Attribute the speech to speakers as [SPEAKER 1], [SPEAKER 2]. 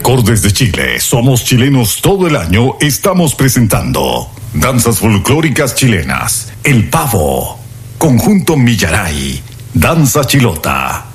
[SPEAKER 1] Acordes de Chile, somos chilenos todo el año, estamos presentando Danzas folclóricas chilenas, El Pavo, Conjunto Millaray, Danza Chilota.